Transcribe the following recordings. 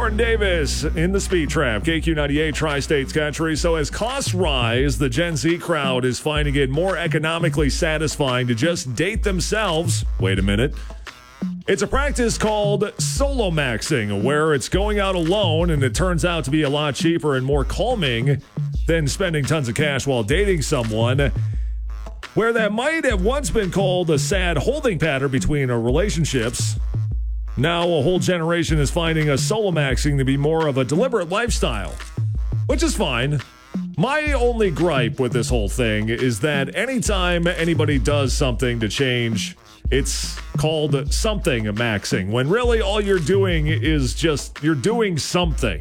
Jordan Davis in the Speed Trap, KQ98 Tri-States Country. So as costs rise, the Gen Z crowd is finding it more economically satisfying to just date themselves. Wait a minute. It's a practice called solo maxing, where it's going out alone and it turns out to be a lot cheaper and more calming than spending tons of cash while dating someone. Where that might have once been called a sad holding pattern between relationships, now a whole generation is finding a solo maxing to be more of a deliberate lifestyle, which is fine. My only gripe with this whole thing is that anytime anybody does something to change, it's called something maxing, when really all you're doing is just, you're doing something.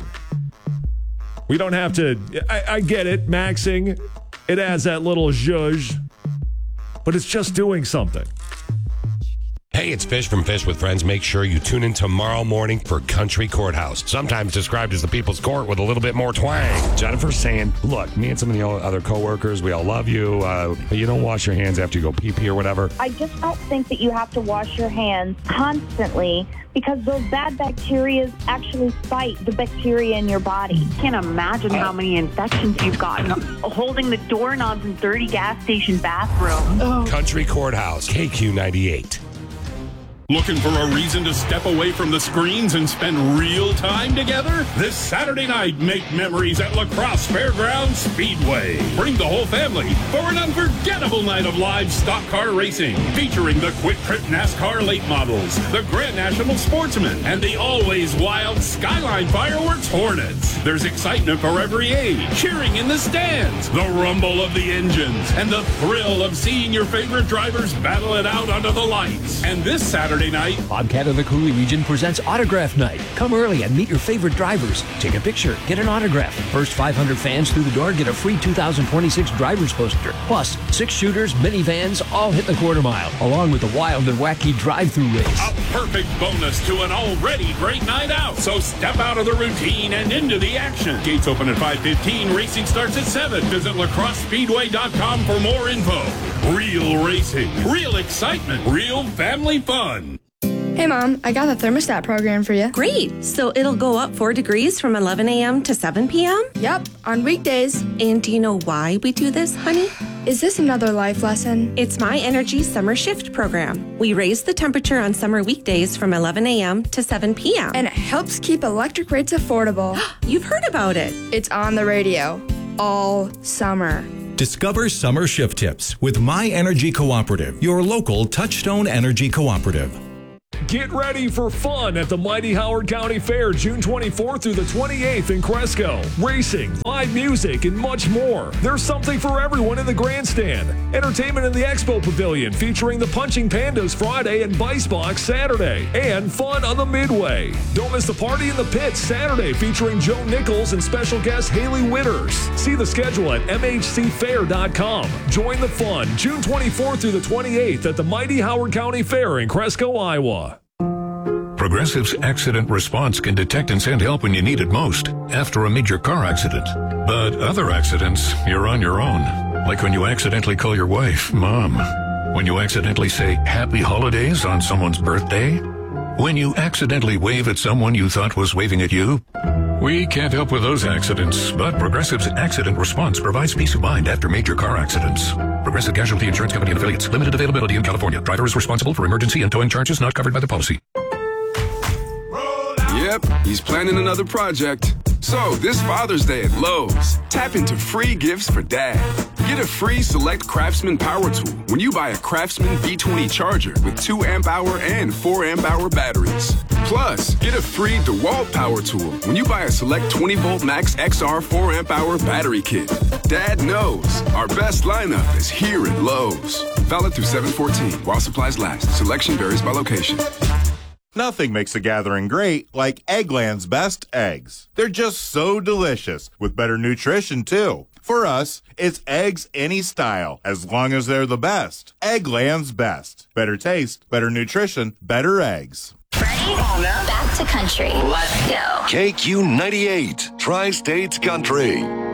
We don't have to, I get it, maxing, it adds that little zhuzh, but it's just doing something. Hey, it's Fish from Fish with Friends. Make sure you tune in tomorrow morning for Country Courthouse, sometimes described as the people's court with a little bit more twang. Jennifer's saying, look, me and some of the other coworkers, we all love you, but you don't wash your hands after you go pee-pee or whatever. I just don't think that you have to wash your hands constantly because those bad bacteria actually fight the bacteria in your body. I can't imagine how many infections you've gotten holding the doorknobs in dirty gas station bathrooms. Country Courthouse, KQ98. Looking for a reason to step away from the screens and spend real time together? This Saturday night, make memories at La Crosse Fairgrounds Speedway. Bring the whole family for an unforgettable night of live stock car racing, featuring the Quick Trip NASCAR late models, the Grand National Sportsman, and the always wild Skyline Fireworks Hornets. There's excitement for every age, cheering in the stands, the rumble of the engines, and the thrill of seeing your favorite drivers battle it out under the lights. And this Saturday night, Bobcat of the Coulee region presents Autograph Night. Come early and meet your favorite drivers. Take a picture, get an autograph. First 500 fans through the door get a free 2026 driver's poster. Plus, 6 shooters, minivans, all hit the quarter mile, along with a wild and wacky drive-through race. a perfect bonus to an already great night out. So step out of the routine and into the action. Gates open at 5:15. Racing starts at 7. Visit lacrossespeedway.com for more info. Real racing, real excitement, real family fun. Hey, Mom, I got the thermostat program for you. Great. So it'll go up 4 degrees from 11 a.m. to 7 p.m.? Yep, on weekdays. And do you know why we do this, honey? Is this another life lesson? It's My Energy Summer Shift program. We raise the temperature on summer weekdays from 11 a.m. to 7 p.m. And it helps keep electric rates affordable. You've heard about it. It's on the radio all summer. Discover summer shift tips with My Energy Cooperative, your local Touchstone Energy Cooperative. Get ready for fun at the Mighty Howard County Fair, June 24th through the 28th in Cresco. Racing, live music, and much more. There's something for everyone in the grandstand. Entertainment in the Expo Pavilion featuring the Punching Pandas Friday and Vice Box Saturday. And fun on the Midway. Don't miss the Party in the Pit Saturday featuring Joe Nichols and special guest Haley Witters. See the schedule at mhcfair.com. Join the fun June 24th through the 28th at the Mighty Howard County Fair in Cresco, Iowa. Progressive's accident response can detect and send help when you need it most, after a major car accident. But other accidents, you're on your own. Like when you accidentally call your wife Mom. When you accidentally say Happy Holidays on someone's birthday. When you accidentally wave at someone you thought was waving at you. We can't help with those accidents, but Progressive's accident response provides peace of mind after major car accidents. Progressive Casualty Insurance Company and Affiliates. Limited availability in California. Driver is responsible for emergency and towing charges not covered by the policy. Yep, he's planning another project. So, this Father's Day at Lowe's, tap into free gifts for Dad. Get a free Select Craftsman power tool when you buy a Craftsman V20 charger with 2 amp-hour and 4 amp-hour batteries. Plus, get a free DeWalt power tool when you buy a Select 20-volt Max XR 4 amp-hour battery kit. Dad knows our best lineup is here at Lowe's. Valid through 7/14 while supplies last. Selection varies by location. Nothing makes a gathering great like Eggland's best eggs. They're just so delicious, with better nutrition, too. For us, it's eggs any style, as long as they're the best. Eggland's best. Better taste, better nutrition, better eggs. Ready? Back to country. Let's go. KQ98, Tri-States Country.